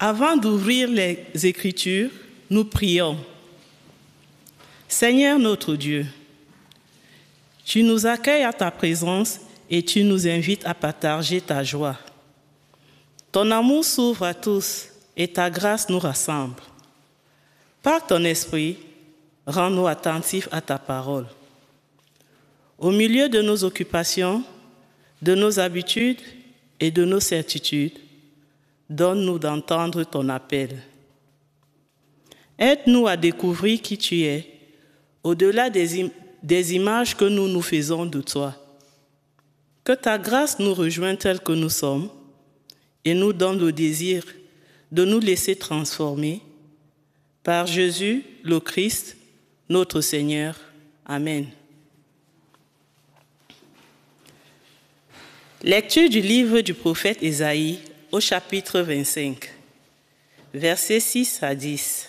Avant d'ouvrir les Écritures, nous prions. Seigneur notre Dieu, tu nous accueilles à ta présence et tu nous invites à partager ta joie. Ton amour s'ouvre à tous et ta grâce nous rassemble. Par ton esprit, rends-nous attentifs à ta parole. Au milieu de nos occupations, de nos habitudes et de nos certitudes, donne-nous d'entendre ton appel. Aide-nous à découvrir qui tu es, au-delà des images que nous nous faisons de toi. Que ta grâce nous rejoigne tels que nous sommes et nous donne le désir de nous laisser transformer par Jésus, le Christ, notre Seigneur. Amen. Lecture du livre du prophète Ésaïe au chapitre 25, versets 6 à 10.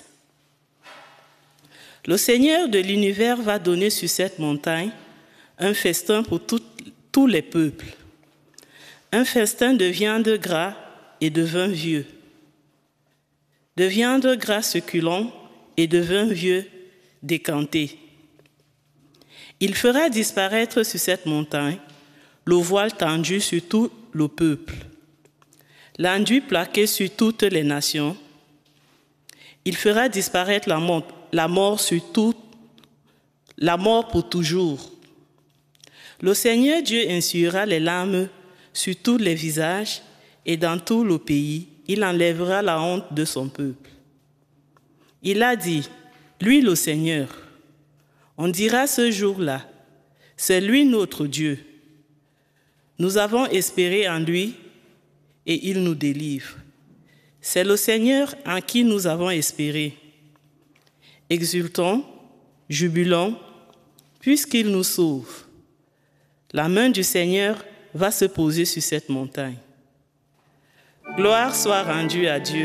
Le Seigneur de l'univers va donner sur cette montagne un festin pour tous les peuples, un festin de viande gras et de vin vieux, de viande gras succulent et de vin vieux décanté. Il fera disparaître sur cette montagne le voile tendu sur tout le peuple, l'enduit plaqué sur toutes les nations. Il fera disparaître la mort pour toujours. Le Seigneur Dieu essuiera les larmes sur tous les visages et dans tout le pays, il enlèvera la honte de son peuple. Il a dit, lui le Seigneur, on dira ce jour-là, c'est lui notre Dieu. Nous avons espéré en lui et il nous délivre. C'est le Seigneur en qui nous avons espéré. Exultons, jubilons, puisqu'il nous sauve. La main du Seigneur va se poser sur cette montagne. Gloire soit rendue à Dieu.